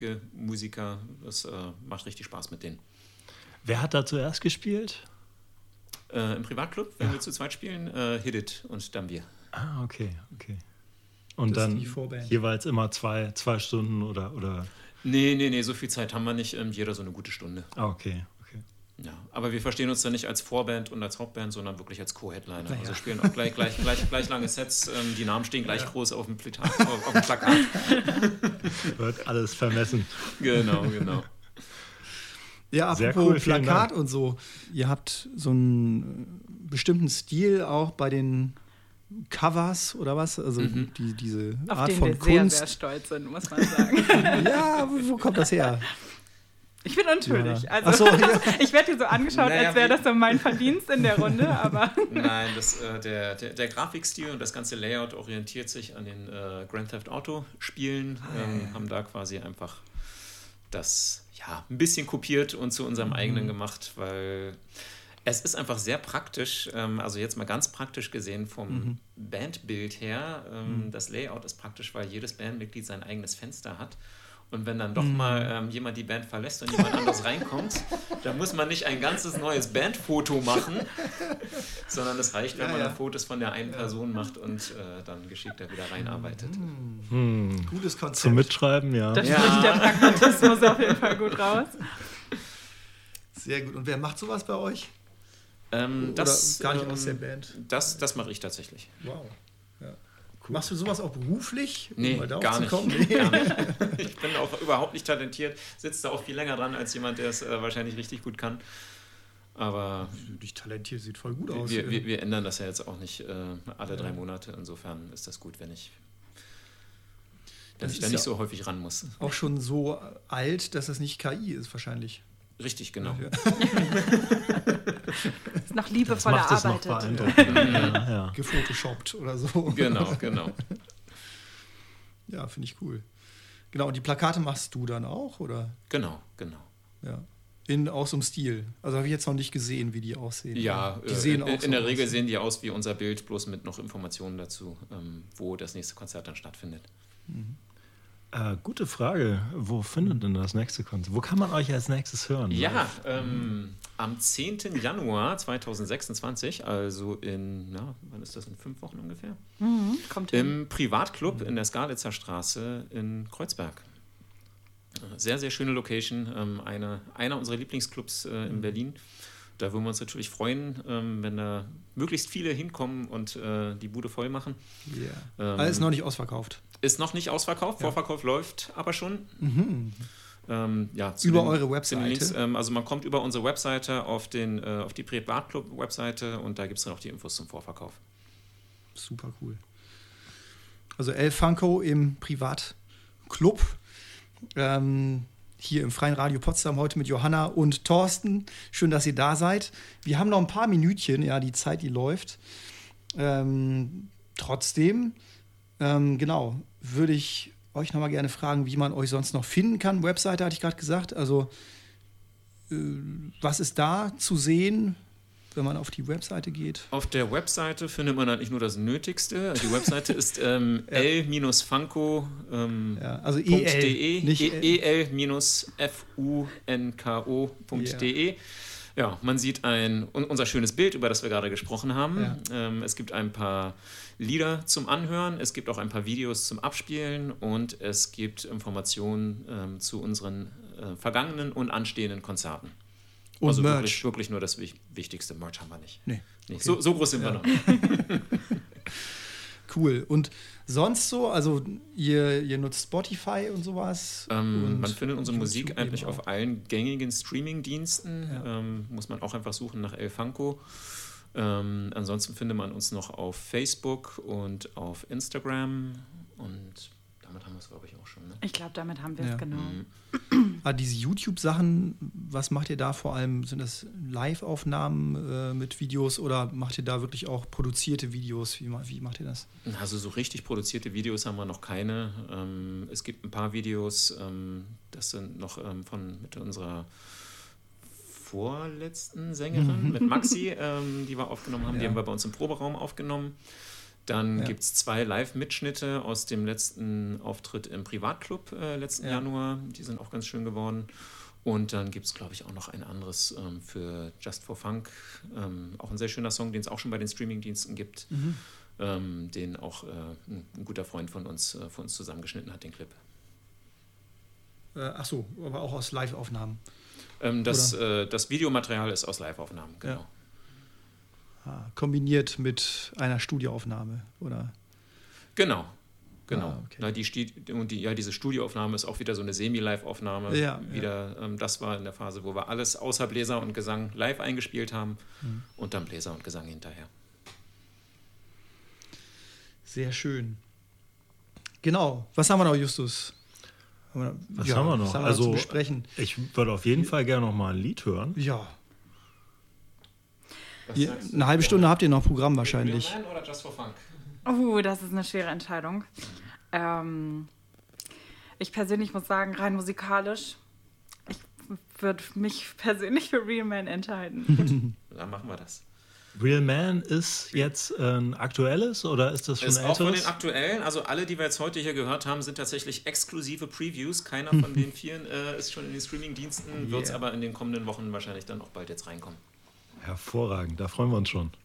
Musiker. Das macht richtig Spaß mit denen. Wer hat da zuerst gespielt? Im Privatclub, wenn wir zu zweit spielen, Hit It und dann wir. Ah, okay. Und Das ist dann die Vorband. jeweils immer zwei Stunden oder? Nee, so viel Zeit haben wir nicht. Jeder so eine gute Stunde. Ah, okay. Ja, aber wir verstehen uns dann nicht als Vorband und als Hauptband, sondern wirklich als Co-Headliner. Ja. Also spielen auch gleich lange Sets. Die Namen stehen gleich groß auf dem Plakat. Wird alles vermessen. Genau. Ja, apropos Plakat und so. Ihr habt so einen bestimmten Stil auch bei den Covers oder was? Also diese auf Art den von wir Kunst. sehr, sehr stolz sind, muss man sagen. Ja, wo kommt das her? Ich bin natürlich. Ja. Also, ich werde hier so angeschaut, als wäre das so mein Verdienst in der Runde, aber... Nein, der Grafikstil und das ganze Layout orientiert sich an den Grand Theft Auto Spielen. Haben da quasi einfach das ein bisschen kopiert und zu unserem eigenen gemacht, weil es ist einfach sehr praktisch, also jetzt mal ganz praktisch gesehen vom Bandbild her. Das Layout ist praktisch, weil jedes Bandmitglied sein eigenes Fenster hat. Und wenn dann doch mal jemand die Band verlässt und jemand anderes reinkommt, dann muss man nicht ein ganzes neues Bandfoto machen, sondern es reicht, wenn man da Fotos von der einen Person macht und dann geschickt da wieder reinarbeitet. Gutes Konzept. Zum Mitschreiben, ja. Da spricht der Pragmatismus auf jeden Fall gut raus. Sehr gut. Und wer macht sowas bei euch? Das gar nicht aus der Band? Das mache ich tatsächlich. Wow. Ja. Machst du sowas auch beruflich? Nee, um gar nicht. Gar nicht. Ich bin auch überhaupt nicht talentiert, sitze da auch viel länger dran als jemand, der es wahrscheinlich richtig gut kann. Aber Nicht talentiert, sieht voll gut aus. Wir ändern das ja jetzt auch nicht alle 3 Monate. Insofern ist das gut, wenn ich da nicht so häufig ran muss. Auch schon so alt, dass das nicht KI ist wahrscheinlich. Richtig, genau. Ja. Ist noch liebevoll erarbeitet. Ja. Gefotoshoppt oder so. Genau. Ja, finde ich cool. Genau, und die Plakate machst du dann auch, oder? Genau. Ja. Auch so einem Stil. Also habe ich jetzt noch nicht gesehen, wie die aussehen. Ja, die sehen in der Regel sehen die aus wie unser Bild, bloß mit noch Informationen dazu, wo das nächste Konzert dann stattfindet. Gute Frage. Wo findet denn das nächste Konzert? Wo kann man euch als nächstes hören? Ja, am 10. Januar 2026, also wann ist das, in 5 Wochen ungefähr? Kommt Im Privatclub in der Skalitzer Straße in Kreuzberg. Sehr, sehr schöne Location. Einer unserer Lieblingsclubs in Berlin. Da würden wir uns natürlich freuen, wenn da möglichst viele hinkommen und die Bude voll machen. Yeah. Alles noch nicht ausverkauft. Ist noch nicht ausverkauft, Vorverkauf läuft aber schon. Über eure Webseite? Links, also man kommt über unsere Webseite auf die Privatclub-Webseite und da gibt es dann auch die Infos zum Vorverkauf. Super cool. Also El Funko im Privatclub. Hier im Freien Radio Potsdam heute mit Johanna und Thorsten. Schön, dass ihr da seid. Wir haben noch ein paar Minütchen, die Zeit, die läuft. Trotzdem, würde ich euch noch mal gerne fragen, wie man euch sonst noch finden kann. Webseite hatte ich gerade gesagt. Also, was ist da zu sehen, wenn man auf die Webseite geht? Auf der Webseite findet man eigentlich nur das Nötigste. Die Webseite ist el-funko.de, nicht el-funko.de. Ja, man sieht unser schönes Bild, über das wir gerade gesprochen haben. Ja. Es gibt ein paar Lieder zum Anhören, es gibt auch ein paar Videos zum Abspielen und es gibt Informationen zu unseren vergangenen und anstehenden Konzerten. Und also Merch. Wirklich nur das Wichtigste. Merch haben wir nicht. Nee. Okay. So groß sind wir noch. Cool. Und sonst so? Also ihr nutzt Spotify und sowas? Man findet unsere Musik eigentlich auf allen gängigen Streaming-Diensten. Ja. Muss man auch einfach suchen nach El Funko. Ansonsten findet man uns noch auf Facebook und auf Instagram. Und damit haben wir es, glaube ich, auch schon. Ne? Ich glaube, damit haben wir es, genau. Diese YouTube-Sachen, was macht ihr da vor allem? Sind das Live-Aufnahmen mit Videos oder macht ihr da wirklich auch produzierte Videos? Wie macht ihr das? Also so richtig produzierte Videos haben wir noch keine. Es gibt ein paar Videos, das sind noch mit unserer vorletzten Sängerin, mit Maxi, die wir aufgenommen haben. Die haben wir bei uns im Proberaum aufgenommen. Dann gibt es 2 Live-Mitschnitte aus dem letzten Auftritt im Privatclub letzten Januar. Die sind auch ganz schön geworden. Und dann gibt es, glaube ich, auch noch ein anderes für Just for Funk. Auch ein sehr schöner Song, den es auch schon bei den Streamingdiensten gibt. Den auch ein guter Freund von uns für uns zusammengeschnitten hat, den Clip. Ach so, aber auch aus Live-Aufnahmen. Das Videomaterial ist aus Live-Aufnahmen, genau. Ja. Kombiniert mit einer Studioaufnahme, oder? Genau. Okay. Na, diese Studioaufnahme ist auch wieder so eine Semi-Live-Aufnahme. Das war in der Phase, wo wir alles außer Bläser und Gesang live eingespielt haben und dann Bläser und Gesang hinterher. Sehr schön. Genau. Was haben wir noch, Justus? Was haben wir noch? Also, zu besprechen? Ich würde auf jeden Fall gerne noch mal ein Lied hören. Ja. Eine halbe Stunde habt ihr noch Programm wahrscheinlich. Real Man oder Just for Funk? Das ist eine schwere Entscheidung. Ich persönlich muss sagen, rein musikalisch, ich würde mich persönlich für Real Man entscheiden. Dann machen wir das. Real Man ist jetzt ein aktuelles oder ist das schon älteres? Ist auch von den aktuellen. Also alle, die wir jetzt heute hier gehört haben, sind tatsächlich exklusive Previews. Keiner von den 4 ist schon in den Streaming-Diensten, wird es aber in den kommenden Wochen wahrscheinlich dann auch bald jetzt reinkommen. Hervorragend, da freuen wir uns schon.